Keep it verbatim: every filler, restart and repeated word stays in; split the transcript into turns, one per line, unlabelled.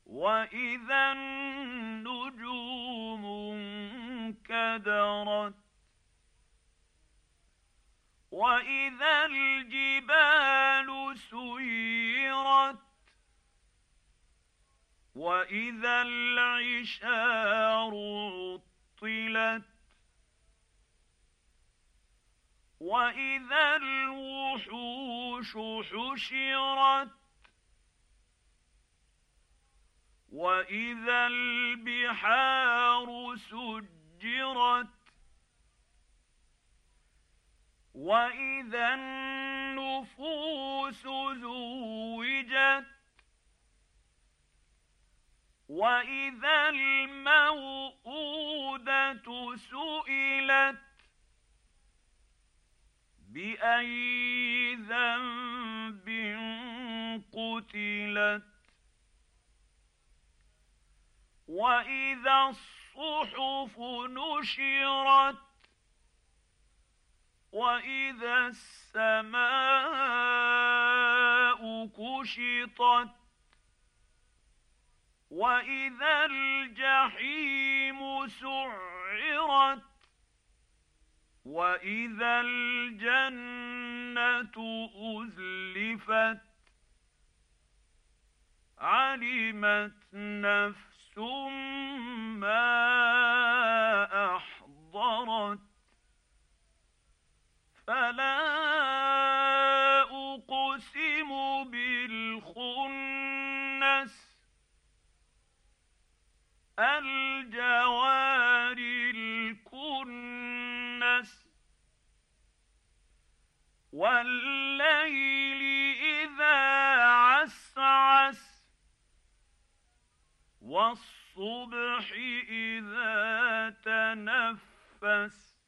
وإذا النجوم انكدرت وإذا الجبال سيرت وإذا العشار عطلت وإذا الوحوش حشرت وإذا البحار سجرت وإذا النفوس زوجت وإذا الموءودة سئلت بأي ذنب قتلت وإذا الصحف نشرت وإذا السماء كشطت وإذا الجحيم سعرت وإذا الجنة أزلفت علمت نفس ما أحضرت فلا أقسم بالخنس الجوار الكنس والليل إذا عسعس والصبح إذا تنفس